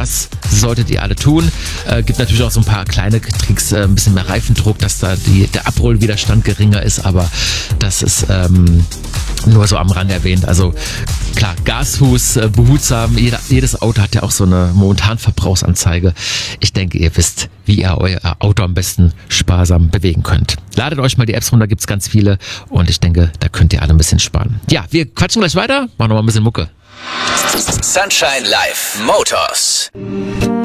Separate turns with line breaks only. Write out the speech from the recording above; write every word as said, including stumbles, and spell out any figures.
das solltet ihr alle tun. Äh, gibt natürlich auch so ein paar kleine Tricks, äh, ein bisschen mehr Reifendruck, dass da die, der Abrollwiderstand geringer ist, aber das ist ähm, nur so am Rand erwähnt. Also klar, Gasfuß, äh, behutsam, jeder, jedes Auto hat ja auch so eine Momentanverbrauchsanzeige. Ich denke, ihr wisst, wie ihr euer Auto am besten sparsam bewegen könnt. Ladet euch mal die Apps runter, gibt's ganz viele und ich denke, da könnt ihr alle ein bisschen sparen. Ja, wir quatschen gleich weiter, machen noch mal ein bisschen Mucke.
Sunshine Live Motors.